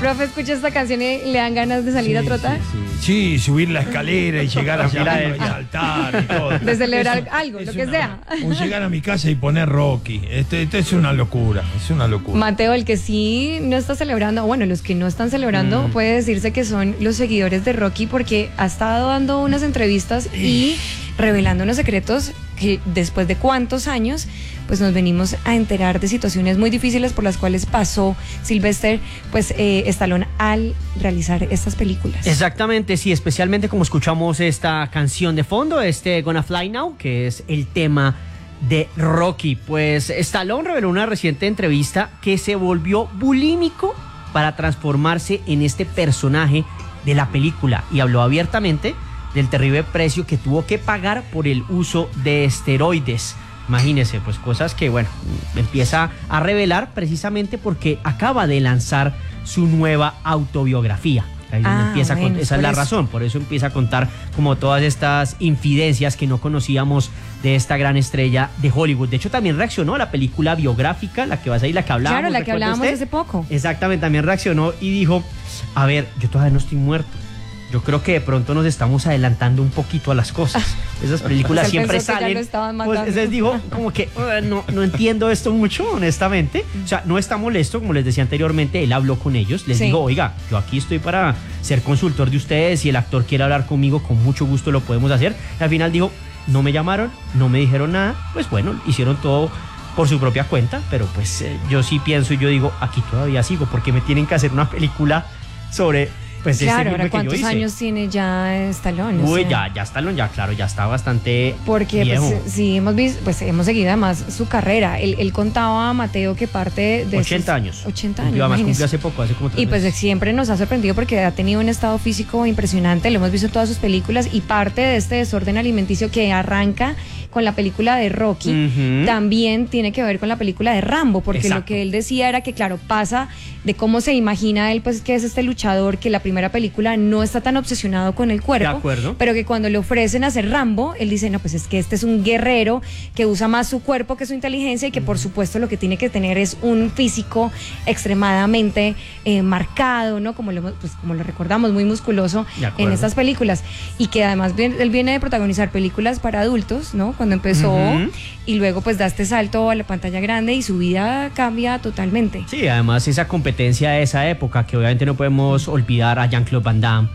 profe escucha esta canción y le dan ganas de salir a trotar. Sí, subir la escalera y llegar hacia el altar y todo. De celebrar algo, lo que sea. O llegar a mi casa y poner Rocky. Esto es una locura, Mateo, el que sí no está celebrando, bueno, los que no están celebrando, puede decirse que son los seguidores de Rocky, porque ha estado dando unas entrevistas y revelando unos secretos que después de cuántos años pues nos venimos a enterar de situaciones muy difíciles por las cuales pasó Sylvester Stallone al realizar estas películas. Exactamente, sí, especialmente como escuchamos esta canción de fondo, Gonna Fly Now, que es el tema de Rocky. Pues Stallone reveló en una reciente entrevista que se volvió bulímico para transformarse en este personaje de la película y habló abiertamente del terrible precio que tuvo que pagar por el uso de esteroides. Imagínense, pues cosas que, bueno, empieza a revelar precisamente porque acaba de lanzar su nueva autobiografía. Ahí empieza esa es la razón, por eso empieza a contar como todas estas infidencias que no conocíamos de esta gran estrella de Hollywood. De hecho, también reaccionó a la película biográfica, la que va a salir, la que hablábamos. Claro, la que hablábamos hace poco. Exactamente, también reaccionó y dijo, a ver, yo todavía no estoy muerto. Yo creo que de pronto nos estamos adelantando un poquito a las cosas. Esas películas siempre salen. Pues les dijo como que no entiendo esto mucho, honestamente. O sea, no está molesto, como les decía anteriormente, él habló con ellos. Les dijo, oiga, yo aquí estoy para ser consultor de ustedes. Si el actor quiere hablar conmigo, con mucho gusto lo podemos hacer. Y al final dijo, no me llamaron, no me dijeron nada. Pues bueno, hicieron todo por su propia cuenta. Pero pues yo sí pienso y yo digo, aquí todavía sigo, porque me tienen que hacer una película sobre... Pues claro, ahora ¿cuántos años tiene ya Stallone? Uy, ya Stallone, claro, ya está bastante porque viejo. Pues, sí, hemos seguido además su carrera. Él contaba, Mateo, que parte de 80 años. 80 años. Además cumplió hace poco, hace como 3 meses. Y pues siempre nos ha sorprendido porque ha tenido un estado físico impresionante, lo hemos visto en todas sus películas, y parte de este desorden alimenticio que arranca con la película de Rocky, también tiene que ver con la película de Rambo, porque lo que él decía era que, claro, pasa de cómo se imagina él, pues que es este luchador que la primera película no está tan obsesionado con el cuerpo, pero que cuando le ofrecen hacer Rambo, él dice, no, pues es que este es un guerrero que usa más su cuerpo que su inteligencia y que por supuesto lo que tiene que tener es un físico extremadamente marcado, ¿no? Como lo recordamos, muy musculoso en estas películas, y que además él viene de protagonizar películas para adultos, ¿no? Cuando empezó, y luego pues da este salto a la pantalla grande y su vida cambia totalmente. Sí, además esa competencia de esa época, que obviamente no podemos olvidar a Jean-Claude Van Damme,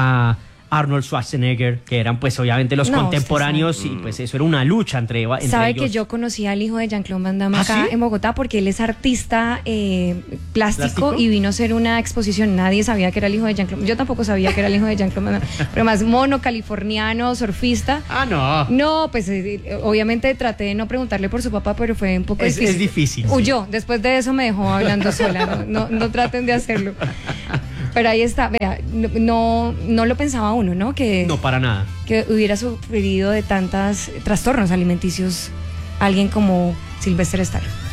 a Arnold Schwarzenegger, que eran pues obviamente los contemporáneos, y pues eso era una lucha entre ¿Sabe ellos? Que yo conocí al hijo de Jean-Claude Van Damme acá en Bogotá, porque él es artista plástico y vino a hacer una exposición. Nadie sabía que era el hijo de Jean-Claude. Yo tampoco sabía que era el hijo de Jean-Claude Van Damme, pero más mono, californiano, surfista. No, pues obviamente traté de no preguntarle por su papá, pero fue un poco difícil. Es difícil. Huyó, después de eso me dejó hablando sola. No traten de hacerlo. Pero ahí está, vea, no lo pensaba uno, ¿no? No, para nada. Que hubiera sufrido de tantos trastornos alimenticios alguien como Sylvester Stallone.